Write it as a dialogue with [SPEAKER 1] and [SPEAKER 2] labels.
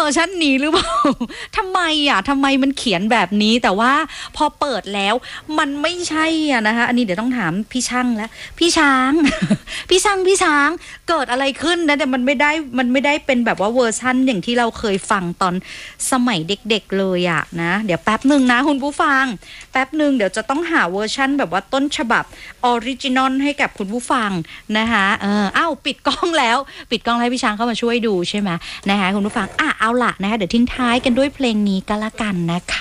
[SPEAKER 1] อร์ชันนี้หรือเปล่า ทำไมมันเขียนแบบนี้แต่ว่าพอเปิดแล้วมันไม่ใช่นะคะอันนี้เดี๋ยวต้องถามพี่ช่างแล้วพี่ช้าง พี่ช้างเกิดอะไรขึ้นนะแต่มันไม่ได้เป็นแบบว่าเวอร์ชันอย่างที่เราเคยฟังตอนสมัยเด็กๆเลยนะเดี๋ยวแป๊บนึงนะคุณผู้ฟังแป๊บนึงเดี๋ยวจะต้องหาเวอร์ชันแบบว่าต้นฉบับออริจินอลให้กับคุณผู้ฟังนะคะปิดกล้องแล้วให้พี่ช้างเข้ามาช่วยดูใช่ไหมนะคะคุณผู้ฟังเอาล่ะนะคะเดี๋ยวทิ้งท้ายกันด้วยเพลงนี้ก็แล้วกันนะคะ